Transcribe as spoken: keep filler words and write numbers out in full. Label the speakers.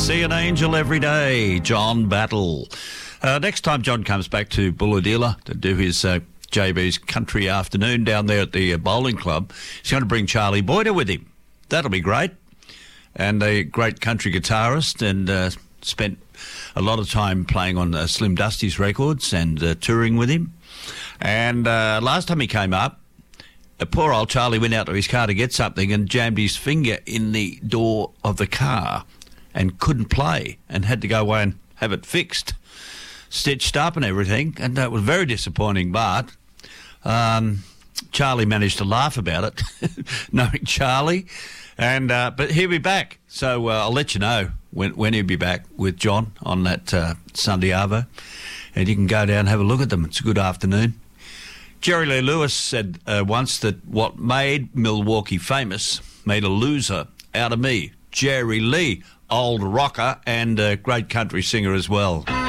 Speaker 1: See an angel every day, John Battle. Uh, next time John comes back to Bulahdelah to do his uh, J B's country afternoon down there at the uh, bowling club, he's going to bring Charlie Boyder with him. That'll be great. And a great country guitarist, and uh, spent a lot of time playing on uh, Slim Dusty's records and uh, touring with him. And uh, last time he came up, uh, poor old Charlie went out to his car to get something and jammed his finger in the door of the car and couldn't play and had to go away and have it fixed, stitched up and everything. And that was very disappointing, but um, Charlie managed to laugh about it, knowing Charlie. And uh, but he'll be back, so uh, I'll let you know when, when he'll be back with John on that uh, Sunday Arvo. And you can go down and have a look at them. It's a good afternoon. Jerry Lee Lewis said uh, once that what made Milwaukee famous made a loser out of me. Jerry Lee, old rocker and a great country singer as well.